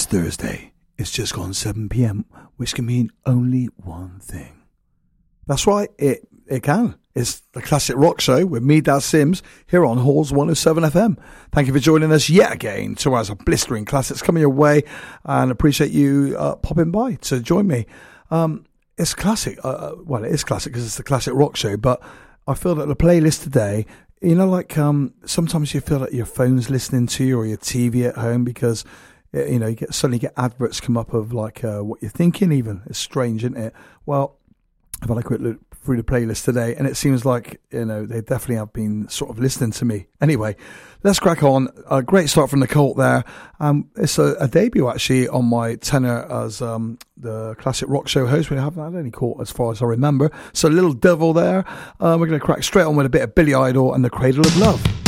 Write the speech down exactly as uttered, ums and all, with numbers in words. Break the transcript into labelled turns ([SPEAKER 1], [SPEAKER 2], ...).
[SPEAKER 1] Thursday. It's just gone seven p.m, which can mean only one thing. That's right, it it can. It's the Classic Rock Show with me, Daz Sims, here on Halls one oh seven F M. Thank you for joining us yet again. Two hours of blistering classics coming your way, and appreciate you uh, popping by to join me. Um, it's classic. Uh, well, it is classic because it's the Classic Rock Show, but I feel that the playlist today, you know, like um, sometimes you feel like your phone's listening to you or your T V at home because, you know, you get suddenly get adverts come up of like uh, what you're thinking even. It's strange, isn't it? Well, I've had a quick look through the playlist today and it seems like, you know, they definitely have been sort of listening to me. Anyway, let's crack on. A great start from the Cult there. Um, it's a, a debut actually on my tenure as um, the Classic Rock Show host. We haven't had any Cult as far as I remember. So Little Devil there. Uh, we're going to crack straight on with a bit of Billy Idol and the Cradle of Love.